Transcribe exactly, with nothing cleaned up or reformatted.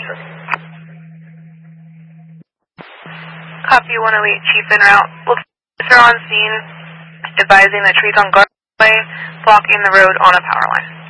answer. Copy one oh eight, Chief en route. Officer on scene, advising the trees on Garden Way, blocking the road on a power line.